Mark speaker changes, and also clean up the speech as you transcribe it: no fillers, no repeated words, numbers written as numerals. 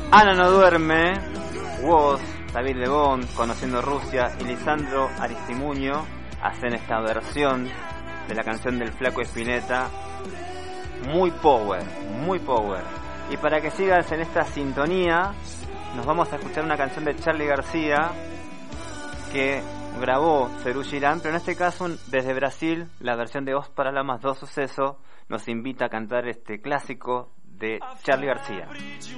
Speaker 1: Ana no duerme, Woz, David Lebón, Conociendo Rusia y Lisandro Aristimuño hacen esta versión de la canción del Flaco Spinetta. Muy power, muy power. Y para que sigas en esta sintonía, nos vamos a escuchar una canción de Charly García que grabó Serú Girán, pero en este caso desde Brasil, la versión de Os Paralamas do Sucesso nos invita a cantar este clásico de Charly García.